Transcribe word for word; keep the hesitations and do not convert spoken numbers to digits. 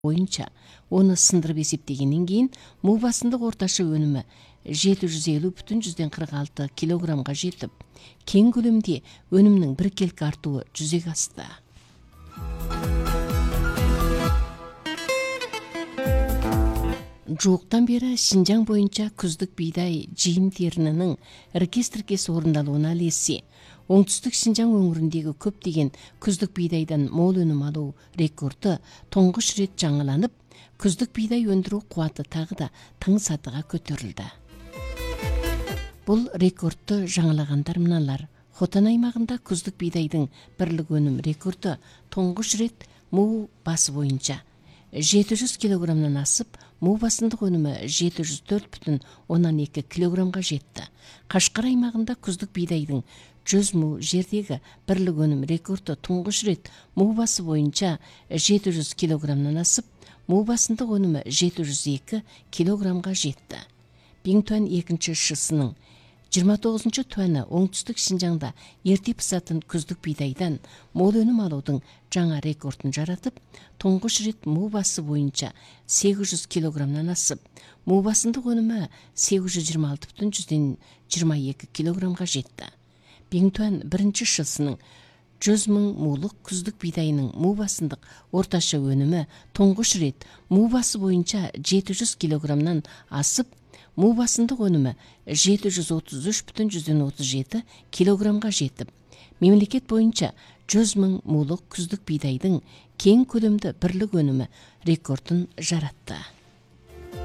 боюнча оны сындырып эсептегенден кийин муу басымдык орточо өнүмү жети жүз элүү бүтүн жүздөн кырк алты килограммга жетип, кең көлөмдө өнүмнүң биркелки артуу жүзөгө асты. Жууктан бери Шинжаң боюнча күздүк бийдай жыйын терининин ыркес-тиркес орундалууна элеси оңтүстүк Шинжаң өңүрүндөгү көптөгөн күздүк бийдайдан мол өнүм алуу рекорду тоңгуч ирет жаңыланып, күздүк бийдай өндүрүү кубаты тагы да тың сатыга көтөрүлдү. Бул рекордду жаңылагандар мыналар: Хотан аймагында күздүк бийдайдын бирлик өнүм рекорду тоңгуч ирет муу басы боюнча жети жүз килограммдан асып, муу басымдык өнүмү жети жүз төрт бүтүн ондон эки килограммга жетти. Кашкар аймагында күздүк бийдайдын жүз муу жердеги бирлик өнүм рекорду туңгуч ирет муу басы боюнча жети жүз килограммдан асып, муу басымдык өнүмү жети жүз эки килограммга жетти. Биңтуан экинчи ШСынын жыйырма тогузунчу туаны оңтүстүк Шинжаңда эрте пысатын күздүк бийдайдан мол өнүм алуудун жаңа рекордун жаратып, туңгуч ирет муу басы боюнча сегиз жүз килограммдан асып, муу басымдык өнүмү сегиз жүз жыйырма алты бүтүн жүздөн жыйырма эки килограммга жетти. Биңтуан биринчи ШСынын жүз миң муулук күздүк бийдайынын муу басымдык орточо өнүмү туңгуч ирет муу басы боюнча жети жүз килограммдан асып, муу басымдык өнүмү жети жүз отуз үч бүтүн жүздөн отуз жети килограммга жетип, мемлекет боюнча жүз миң муулук күздүк бийдайдын кең көлөмдө бирлик өнүмү рекордун жаратты.